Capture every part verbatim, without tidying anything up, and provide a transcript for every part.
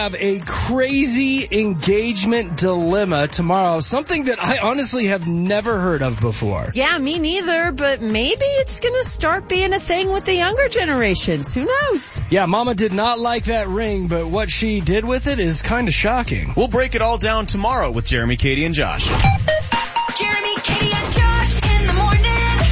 have a crazy engagement dilemma tomorrow, something that I honestly have never heard of before. Yeah, me neither, but maybe it's going to start being a thing with the younger generations. Who knows? Yeah, Mama did not like that ring, but what she did with it is kind of shocking. We'll break it all down tomorrow with Jeremy, Katie, and Josh. Jeremy, Katie, and Josh in the morning.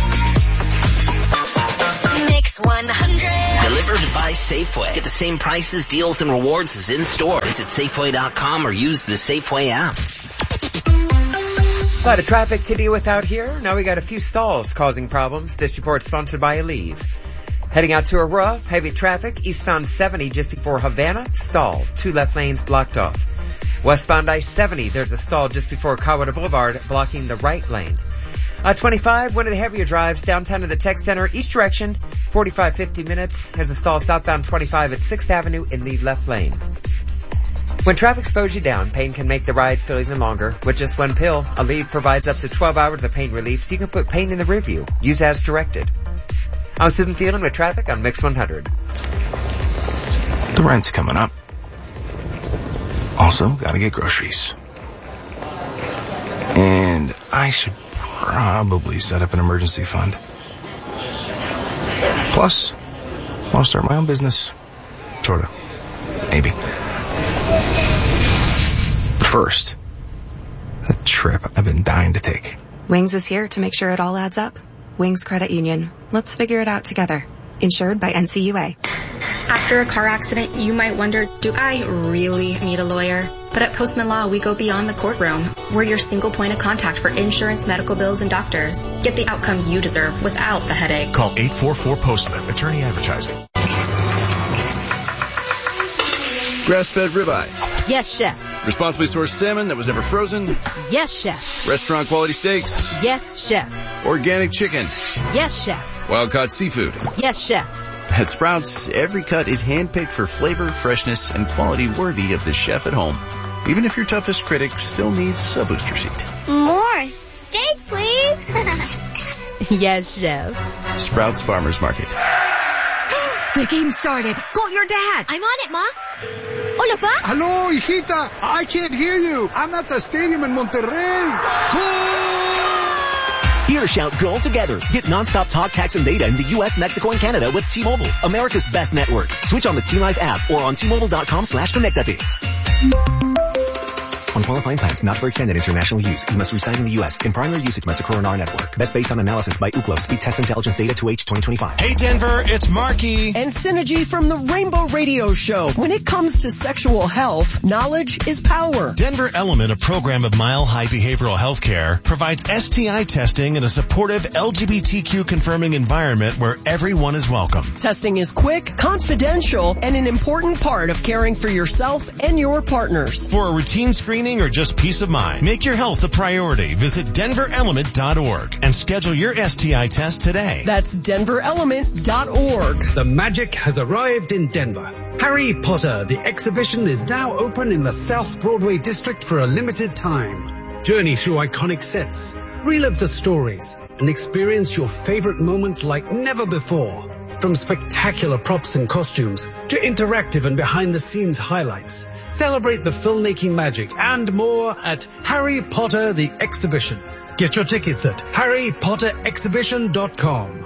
Mix one hundred. Delivered by Safeway. Get the same prices, deals, and rewards as in-store. Visit Safeway dot com or use the Safeway app. A lot of traffic to deal with out here. Now we got a few stalls causing problems. This report sponsored by Aleve. Heading out to Aurora, heavy traffic. Eastbound seventy just before Havana, stalled. Two left lanes blocked off. Westbound I seventy, there's a stall just before Cowwater Boulevard, blocking the right lane. Uh, twenty-five, one of the heavier drives downtown to the Tech Center, east direction, forty-five, fifty minutes. There's a stall southbound twenty-five at sixth Avenue in the left lane. When traffic slows you down, pain can make the ride feel even longer. With just one pill, Aleve provides up to twelve hours of pain relief, so you can put pain in the rearview. Use as directed. I'm Susan Thielen with traffic on Mix one hundred. The rent's coming up. Also, gotta get groceries. And I should probably set up an emergency fund. Plus, I'll start my own business. Sorta. Maybe. But first, a trip I've been dying to take. Wings is here to make sure it all adds up. Wings Credit Union. Let's figure it out together. Insured by N C U A. After a car accident, you might wonder, do I really need a lawyer? But at Postman Law, we go beyond the courtroom. We're your single point of contact for insurance, medical bills, and doctors. Get the outcome you deserve without the headache. Call eight four four Postman. Attorney Advertising. Grass-fed ribeyes. Yes, chef. Responsibly sourced salmon that was never frozen. Yes, chef. Restaurant quality steaks. Yes, chef. Organic chicken. Yes, chef. Wild-caught seafood. Yes, chef. At Sprouts, every cut is handpicked for flavor, freshness, and quality worthy of the chef at home. Even if your toughest critic still needs a booster seat. More steak, please. Yes, chef. Sprouts Farmers Market. The game started. Call your dad. I'm on it, Ma. Hola, Pa. Hello, hijita. I can't hear you. I'm at the stadium in Monterrey. Goal! Here, shout goal together. Get nonstop talk, text, and data in the U S, Mexico, and Canada with T-Mobile, America's best network. Switch on the T-Life app or on T-Mobile.com slash connectate. On qualifying plans, not for extended international use. You must reside in the U S. In primary usage must occur on our network. Best based on analysis by Ookla. Speed Test Intelligence Data two H twenty twenty-five. Hey Denver, it's Marky. And Synergy from the Rainbow Radio Show. When it comes to sexual health, knowledge is power. Denver Element, a program of Mile High Behavioral Health Care, provides S T I testing in a supportive L G B T Q confirming environment where everyone is welcome. Testing is quick, confidential, and an important part of caring for yourself and your partners. For a routine screening or just peace of mind, make your health a priority. Visit denver element dot org and schedule your S T I test today. That's denver element dot org. The magic has arrived in Denver. Harry Potter, the exhibition, is now open in the South Broadway district for a limited time. Journey through iconic sets, relive the stories, and experience your favorite moments like never before. From spectacular props and costumes to interactive and behind-the-scenes highlights, celebrate the filmmaking magic and more at Harry Potter the Exhibition. Get your tickets at harry potter exhibition dot com.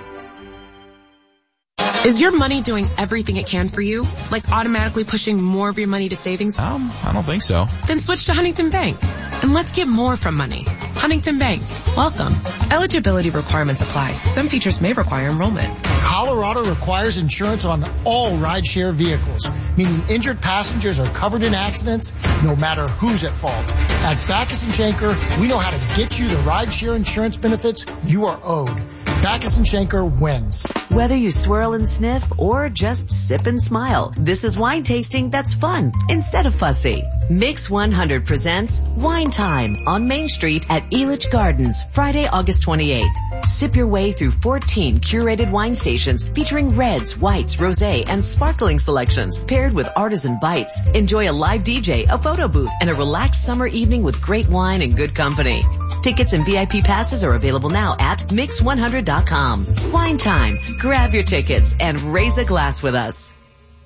Is your money doing everything it can for you? Like automatically pushing more of your money to savings? Um, I don't think so. Then switch to Huntington Bank. And let's get more from money. Huntington Bank. Welcome. Eligibility requirements apply. Some features may require enrollment. Colorado requires insurance on all rideshare vehicles, meaning injured passengers are covered in accidents no matter who's at fault. At Backus and Schenker, we know how to get you the rideshare insurance benefits you are owed. Backus and Schenker wins. Whether you swirl and sniff or just sip and smile, this is wine tasting that's fun instead of fussy. Mix one hundred presents Wine Time on Main Street at Elitch Gardens, Friday, August twenty-eighth. Sip your way through fourteen curated wine stations featuring reds, whites, rosé, and sparkling selections paired with artisan bites. Enjoy a live D J, a photo booth, and a relaxed summer evening with great wine and good company. Tickets and V I P passes are available now at mix one hundred dot com. Wine Time. Grab your tickets and raise a glass with us.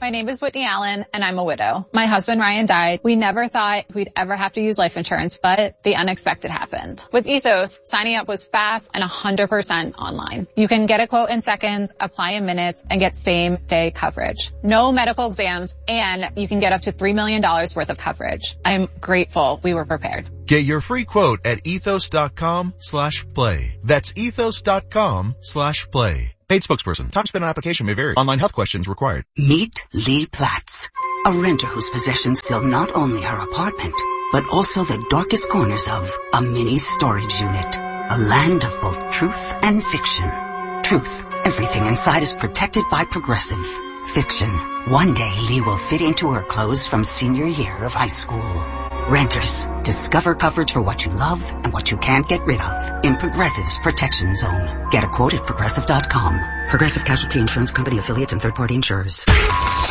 my name is Whitney Allen, and I'm a widow. My husband Ryan died. We never thought we'd ever have to use life insurance, but the unexpected happened. With Ethos, signing up was fast and one hundred percent online. You can get a quote in seconds, apply in minutes, and get same-day coverage. No medical exams, and you can get up to three million dollars worth of coverage. I'm grateful we were prepared. Get your free quote at ethos.com slash play. That's ethos.com slash play. Paid spokesperson. Time spent on application may vary. Online health questions required. Meet Lee Platts, a renter whose possessions fill not only her apartment, but also the darkest corners of a mini storage unit. A land of both truth and fiction. Truth. Everything inside is protected by Progressive. Fiction. One day Lee will fit into her clothes from senior year of high school. Renters. Discover coverage for what you love and what you can't get rid of in Progressive's Protection Zone. Get a quote at progressive dot com. Progressive Casualty Insurance Company affiliates and third-party insurers.